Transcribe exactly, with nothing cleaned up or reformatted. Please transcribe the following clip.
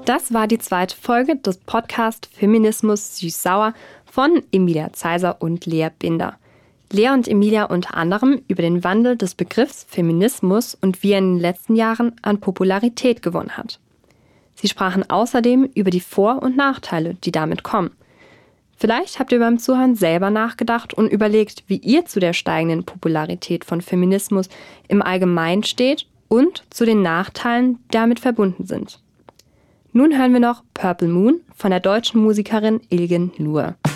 Das war die zweite Folge des Podcasts Feminismus süß-sauer von Emilia Zeiser und Lea Binder. Lea und Emilia unter anderem über den Wandel des Begriffs Feminismus und wie er in den letzten Jahren an Popularität gewonnen hat. Sie sprachen außerdem über die Vor- und Nachteile, die damit kommen. Vielleicht habt ihr beim Zuhören selber nachgedacht und überlegt, wie ihr zu der steigenden Popularität von Feminismus im Allgemeinen steht und zu den Nachteilen, die damit verbunden sind. Nun hören wir noch Purple Moon von der deutschen Musikerin Ilgen Nur.